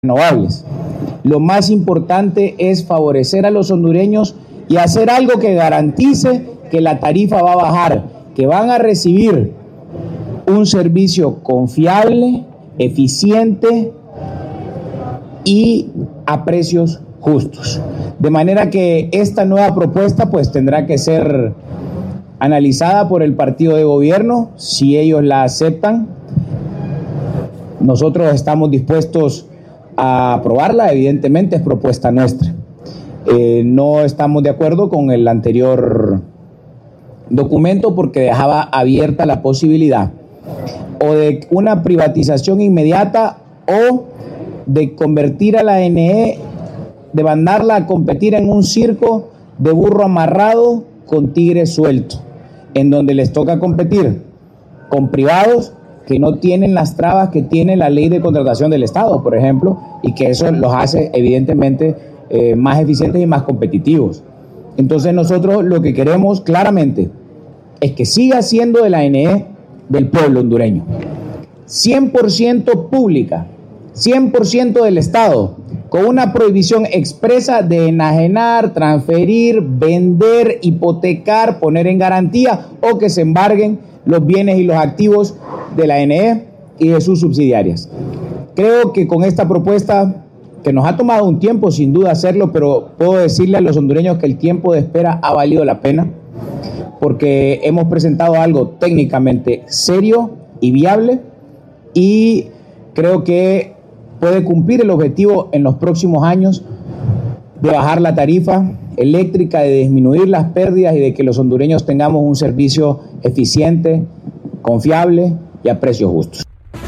renovables. Lo más importante es favorecer a los hondureños y hacer algo que garantice que la tarifa va a bajar, que van a recibir un servicio confiable, eficiente y a precios justos. De manera que esta nueva propuesta pues tendrá que ser analizada por el partido de gobierno. Si ellos la aceptan, nosotros estamos dispuestos a aprobarla. Evidentemente es propuesta nuestra. No estamos de acuerdo con el anterior documento porque dejaba abierta la posibilidad o de una privatización inmediata o de convertir a la ANE, de mandarla a competir en un circo de burro amarrado con tigre suelto, en donde les toca competir con privados que no tienen las trabas que tiene la ley de contratación del Estado, por ejemplo, y que eso los hace evidentemente más eficientes y más competitivos. Entonces nosotros lo que queremos claramente es que siga siendo de la ANE del pueblo hondureño, 100% pública, 100% del Estado, con una prohibición expresa de enajenar, transferir, vender, hipotecar, poner en garantía o que se embarguen los bienes y los activos de la ANE y de sus subsidiarias. Creo que con esta propuesta, que nos ha tomado un tiempo sin duda hacerlo, pero puedo decirle a los hondureños que el tiempo de espera ha valido la pena, porque hemos presentado algo técnicamente serio y viable y creo que puede cumplir el objetivo en los próximos años de bajar la tarifa eléctrica, de disminuir las pérdidas y de que los hondureños tengamos un servicio eficiente, confiable y a precios justos.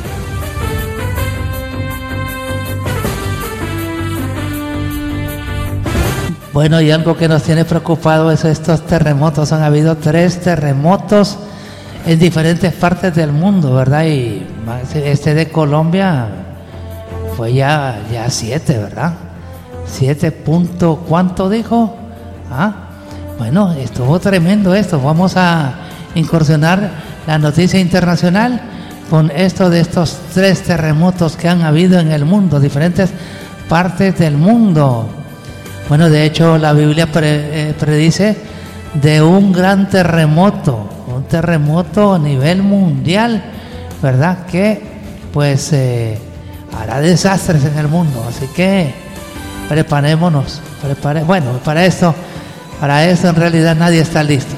Bueno, y algo que nos tiene preocupado es estos terremotos. Han habido 3 terremotos en diferentes partes del mundo, ¿verdad? Y este de Colombia fue ya 7, ¿verdad? 7 punto, ¿cuánto dijo? Bueno, estuvo tremendo esto. Vamos a incursionar la noticia internacional con esto de estos 3 terremotos que han habido en el mundo, diferentes partes del mundo. Bueno, de hecho la Biblia predice de un gran terremoto, un terremoto a nivel mundial, ¿verdad? Que pues hará desastres en el mundo, así que preparémonos. Bueno, para esto en realidad nadie está listo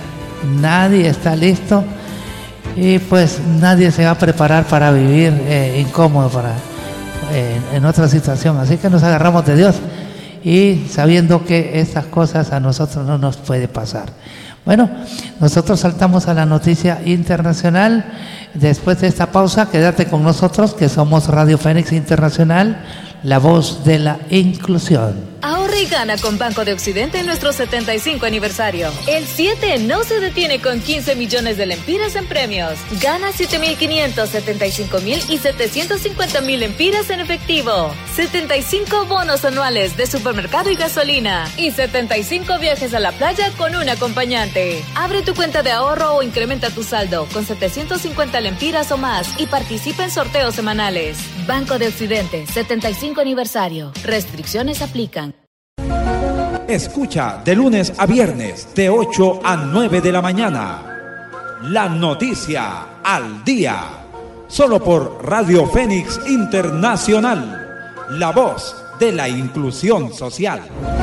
y pues nadie se va a preparar para vivir incómodo en otra situación, así que nos agarramos de Dios y sabiendo que estas cosas a nosotros no nos puede pasar. Bueno, nosotros saltamos a la noticia internacional. Después de esta pausa, quédate con nosotros, que somos Radio Fénix Internacional, la voz de la inclusión. Ahorra y gana con Banco de Occidente en nuestro 75 aniversario. El 7 no se detiene con 15 millones de lempiras en premios. Gana 7.500, 75.000 y 750.000 lempiras en efectivo. 75 bonos anuales de supermercado y gasolina. Y 75 viajes a la playa con un acompañante. Abre tu cuenta de ahorro o incrementa tu saldo con 750 lempiras o más y participa en sorteos semanales. Banco de Occidente, 75 aniversario. Restricciones aplican. Escucha de lunes a viernes de 8 a 9 de la mañana. La noticia al día. Solo por Radio Fénix Internacional. La voz de la inclusión social.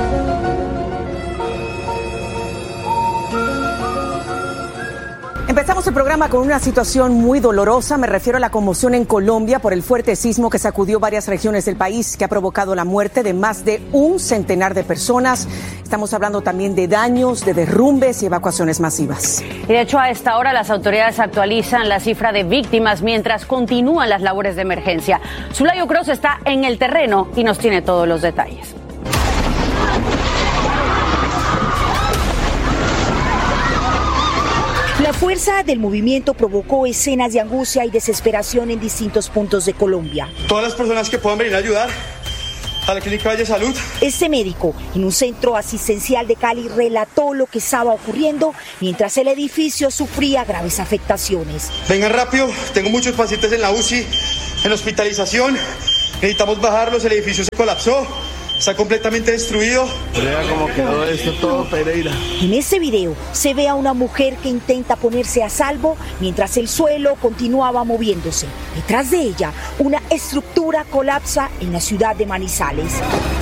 Empezamos el programa con una situación muy dolorosa. Me refiero a la conmoción en Colombia por el fuerte sismo que sacudió varias regiones del país, que ha provocado la muerte de más de un centenar de personas. Estamos hablando también de daños, de derrumbes y evacuaciones masivas. Y de hecho, a esta hora las autoridades actualizan la cifra de víctimas mientras continúan las labores de emergencia. Zulayo Cross está en el terreno y nos tiene todos los detalles. La fuerza del movimiento provocó escenas de angustia y desesperación en distintos puntos de Colombia. Todas las personas que puedan venir a ayudar a la Clínica Valle Salud. Este médico, en un centro asistencial de Cali, relató lo que estaba ocurriendo mientras el edificio sufría graves afectaciones. Vengan rápido, tengo muchos pacientes en la UCI, en hospitalización. Necesitamos bajarlos, el edificio se colapsó. Está completamente destruido. Vea cómo quedó esto todo, Pereira. En ese video se ve a una mujer que intenta ponerse a salvo mientras el suelo continuaba moviéndose. Detrás de ella, una estructura colapsa en la ciudad de Manizales.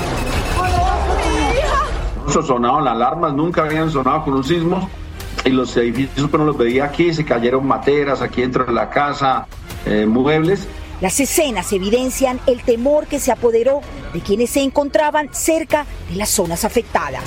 Sonaban las alarmas, nunca habían sonado con un sismo. Y los edificios, pero los veía aquí, se cayeron materas aquí dentro de la casa, muebles. Las escenas evidencian el temor que se apoderó de quienes se encontraban cerca de las zonas afectadas.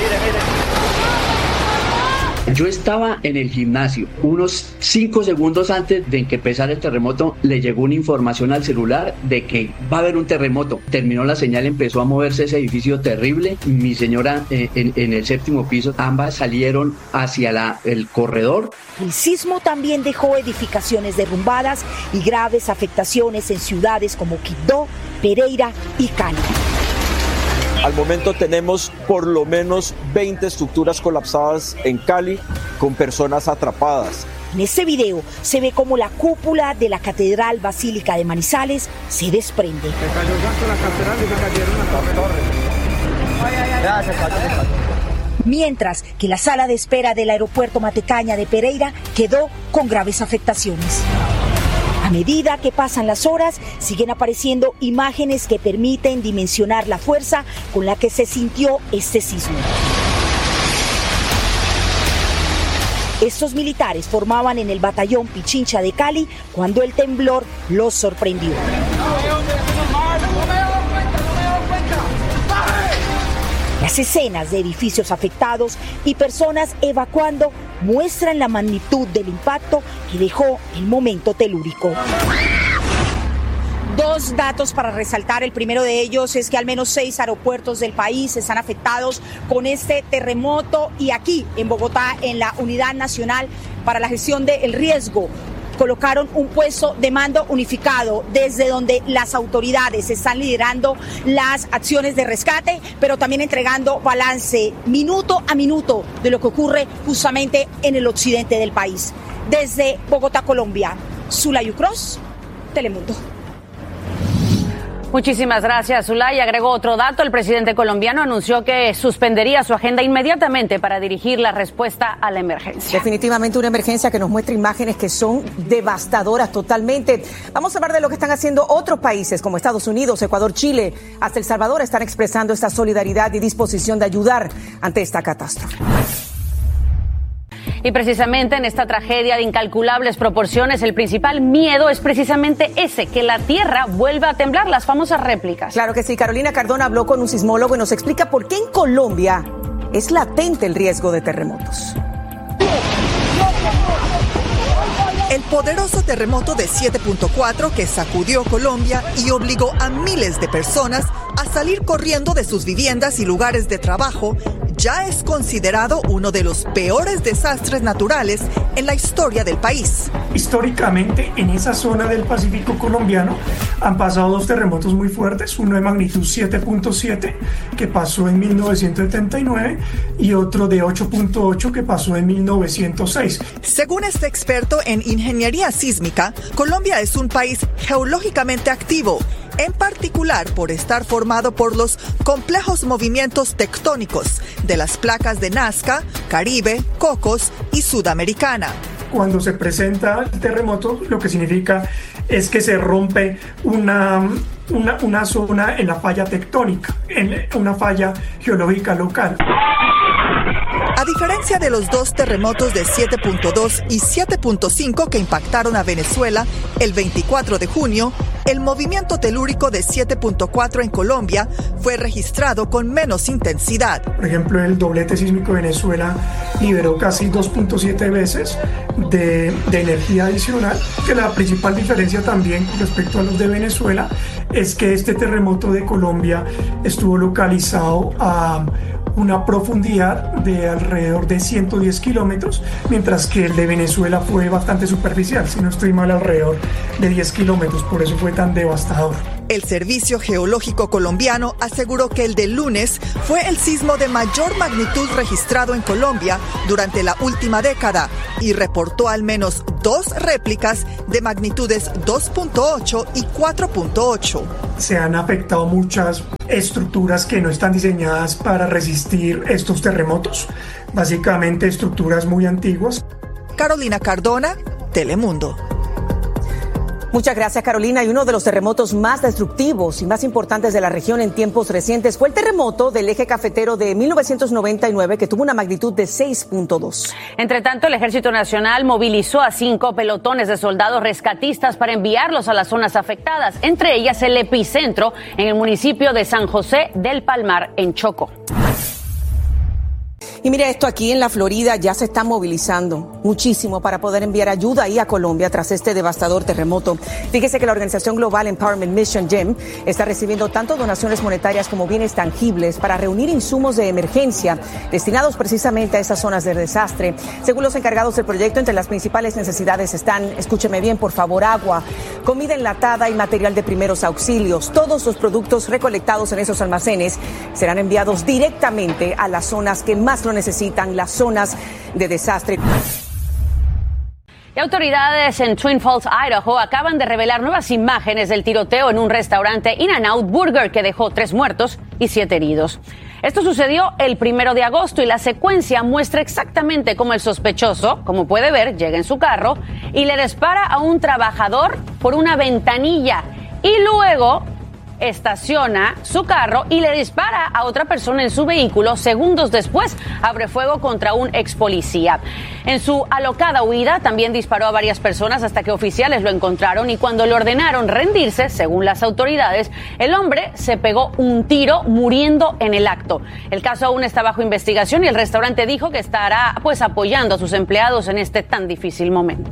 Yo estaba en el gimnasio. Unos 5 segundos antes de que empezara el terremoto, le llegó una información al celular de que va a haber un terremoto. Terminó la señal, empezó a moverse ese edificio terrible. Mi señora en el 7º piso, ambas salieron hacia el corredor. El sismo también dejó edificaciones derrumbadas y graves afectaciones en ciudades como Quibdó, Pereira y Cali. Al momento tenemos por lo menos 20 estructuras colapsadas en Cali con personas atrapadas. En este video se ve cómo la cúpula de la Catedral Basílica de Manizales se desprende. Se cayó tanto la catedral y se cayeron las torres. Mientras que la sala de espera del aeropuerto Matecaña de Pereira quedó con graves afectaciones. A medida que pasan las horas, siguen apareciendo imágenes que permiten dimensionar la fuerza con la que se sintió este sismo. Estos militares formaban en el batallón Pichincha de Cali cuando el temblor los sorprendió. Las escenas de edificios afectados y personas evacuando muestran la magnitud del impacto que dejó el momento telúrico. Dos datos para resaltar. El primero de ellos es que al menos 6 aeropuertos del país están afectados con este terremoto, y aquí en Bogotá, en la Unidad Nacional para la Gestión del Riesgo, colocaron un puesto de mando unificado desde donde las autoridades están liderando las acciones de rescate, pero también entregando balance minuto a minuto de lo que ocurre justamente en el occidente del país. Desde Bogotá, Colombia, Zulay Ucros, Telemundo. Muchísimas gracias, Zulay. Agregó otro dato. El presidente colombiano anunció que suspendería su agenda inmediatamente para dirigir la respuesta a la emergencia. Definitivamente una emergencia que nos muestra imágenes que son devastadoras totalmente. Vamos a hablar de lo que están haciendo otros países como Estados Unidos, Ecuador, Chile, hasta El Salvador. Están expresando esta solidaridad y disposición de ayudar ante esta catástrofe. Y precisamente en esta tragedia de incalculables proporciones, el principal miedo es precisamente ese, que la tierra vuelva a temblar, las famosas réplicas. Claro que sí. Carolina Cardona habló con un sismólogo y nos explica por qué en Colombia es latente el riesgo de terremotos. El poderoso terremoto de 7.4 que sacudió Colombia y obligó a miles de personas a salir corriendo de sus viviendas y lugares de trabajo, ya es considerado uno de los peores desastres naturales en la historia del país. Históricamente, en esa zona del Pacífico colombiano han pasado 2 terremotos muy fuertes, uno de magnitud 7.7 que pasó en 1979 y otro de 8.8 que pasó en 1906. Según este experto en ingeniería sísmica, Colombia es un país geológicamente activo, en particular por estar formado por los complejos movimientos tectónicos de las placas de Nazca, Caribe, Cocos y Sudamericana. Cuando se presenta el terremoto, lo que significa es que se rompe una zona en la falla tectónica, en una falla geológica local. A diferencia de los 2 terremotos de 7.2 y 7.5 que impactaron a Venezuela el 24 de junio, el movimiento telúrico de 7.4 en Colombia fue registrado con menos intensidad. Por ejemplo, el doblete sísmico de Venezuela liberó casi 2.7 veces de energía adicional, que la principal diferencia también con respecto a los de Venezuela es que este terremoto de Colombia estuvo localizado a una profundidad de alrededor de 110 kilómetros, mientras que el de Venezuela fue bastante superficial, si no estoy mal, alrededor de 10 kilómetros, por eso fue tan devastador. El Servicio Geológico Colombiano aseguró que el del lunes fue el sismo de mayor magnitud registrado en Colombia durante la última década y reportó al menos 2 réplicas de magnitudes 2.8 y 4.8. Se han afectado muchas estructuras que no están diseñadas para resistir estos terremotos, básicamente estructuras muy antiguas. Carolina Cardona, Telemundo. Muchas gracias, Carolina. Y uno de los terremotos más destructivos y más importantes de la región en tiempos recientes fue el terremoto del eje cafetero de 1999, que tuvo una magnitud de 6.2. Entre tanto, el Ejército Nacional movilizó a 5 pelotones de soldados rescatistas para enviarlos a las zonas afectadas, entre ellas el epicentro en el municipio de San José del Palmar, en Chocó. Y mire esto, aquí en la Florida ya se está movilizando muchísimo para poder enviar ayuda ahí a Colombia tras este devastador terremoto. Fíjese que la organización global Empowerment Mission GEM está recibiendo tanto donaciones monetarias como bienes tangibles para reunir insumos de emergencia destinados precisamente a esas zonas de desastre. Según los encargados del proyecto, entre las principales necesidades están, escúcheme bien por favor, agua, comida enlatada y material de primeros auxilios. Todos los productos recolectados en esos almacenes serán enviados directamente a las zonas que más lo necesitan, las zonas de desastre. Y autoridades en Twin Falls, Idaho, acaban de revelar nuevas imágenes del tiroteo en un restaurante In-N-Out Burger que dejó 3 muertos y 7 heridos. Esto sucedió el 1 de agosto y la secuencia muestra exactamente cómo el sospechoso, como puede ver, llega en su carro y le dispara a un trabajador por una ventanilla y luego estaciona su carro y le dispara a otra persona en su vehículo. Segundos después, abre fuego contra un ex policía. En su alocada huida, también disparó a varias personas hasta que oficiales lo encontraron y cuando le ordenaron rendirse, según las autoridades, el hombre se pegó un tiro muriendo en el acto. El caso aún está bajo investigación y el restaurante dijo que estará apoyando a sus empleados en este tan difícil momento.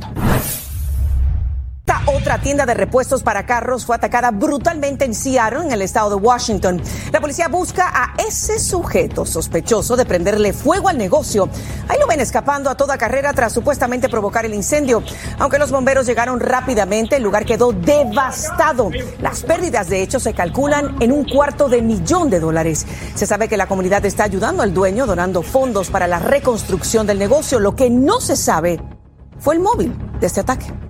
Otra tienda de repuestos para carros fue atacada brutalmente en Seattle, en el estado de Washington. La policía busca a ese sujeto sospechoso de prenderle fuego al negocio. Ahí lo ven escapando a toda carrera tras supuestamente provocar el incendio. Aunque los bomberos llegaron rápidamente, el lugar quedó devastado. Las pérdidas, de hecho, se calculan en $250,000. Se sabe que la comunidad está ayudando al dueño, donando fondos para la reconstrucción del negocio. Lo que no se sabe fue el móvil de este ataque.